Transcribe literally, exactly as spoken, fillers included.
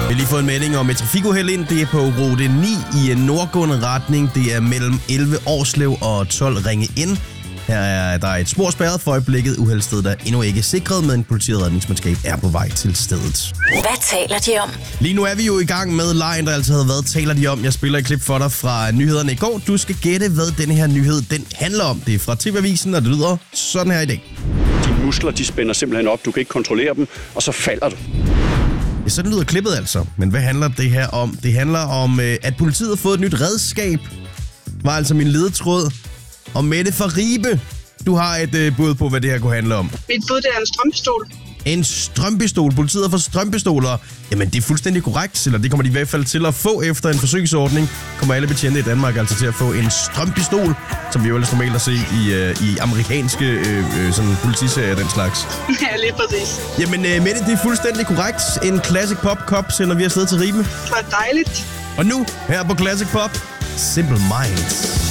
Vi har lige fået en melding om et trafikuheld ind. Det er på rute ni i en nordgående retning. Det er mellem elleve Årslev og tolv Ringe ind. Her er der et spor spærret for øjeblikket. Uheldsstedet er endnu ikke sikret, men politiet og redningsmandskab er på vej til stedet. Hvad taler de om? Lige nu er vi jo i gang med lejen, der altid havde været. Taler de om? Jeg spiller et klip for dig fra nyhederne i går. Du skal gætte, hvad denne her nyhed den handler om. Det er fra T V-avisen, og det lyder sådan her i dag. Dine muskler, de spænder simpelthen op. Du kan ikke kontrollere dem, og så falder du. Ja, sådan lyder klippet altså. Men hvad handler det her om? Det handler om, at politiet har fået et nyt redskab. Var altså min ledetråd. Og Mette fra Ribe, du har et øh, bud på, hvad det her kunne handle om. Mit bud, det er en strømpistol. En strømpistol. Politiet har fået strømpistoler. Jamen, det er fuldstændig korrekt, eller det kommer de i hvert fald til at få efter en forsøgsordning. Kommer alle betjente i Danmark altså til at få en strømpistol, som vi jo ellers normalt at se i, øh, i amerikanske øh, øh, sådan politiserier den slags. Ja, lige præcis. Jamen, øh, Mette, det er fuldstændig korrekt. En Classic Pop Cup sender vi afsted til Ribe. Det var dejligt. Og nu, her på Classic Pop, Simple Minds.